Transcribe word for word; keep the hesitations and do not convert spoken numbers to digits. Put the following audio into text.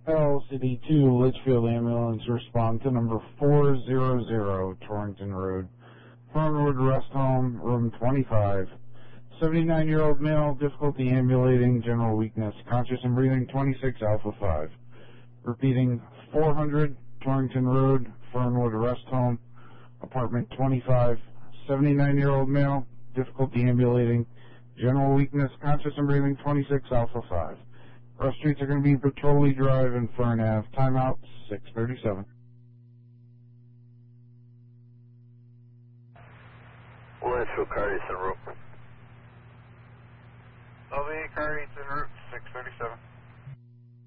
L C D two Litchfield Ambulance, respond to number four hundred Torrington Road, Fernwood Rest Home, room twenty-five. seventy-nine-year-old male, difficulty ambulating, general weakness, conscious and breathing, twenty-six Alpha five. Repeating, four hundred Torrington Road, Fernwood Rest Home, apartment twenty-five. seventy-nine-year-old male, difficulty ambulating, general weakness, conscious and breathing, twenty-six Alpha five. Rest streets are going to be Petroli Drive and Fern Ave. Timeout, six thirty-seven. Litchfield car East en route. L V car East en route, six thirty-seven.